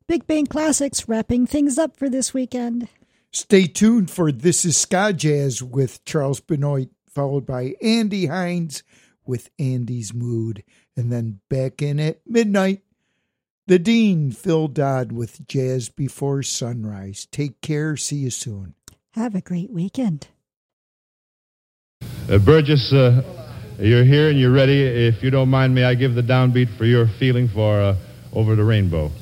Big Bang Classics wrapping things up for this weekend. Stay tuned for This is Ska Jazz with Charles Benoit, followed by Andy Hines with Andy's Mood. And then back in at midnight, the Dean, Phil Dodd with Jazz Before Sunrise. Take care. See you soon. Have a great weekend. Burgess, you're here and you're ready. If you don't mind, may I give the downbeat for your feeling for Over the Rainbow?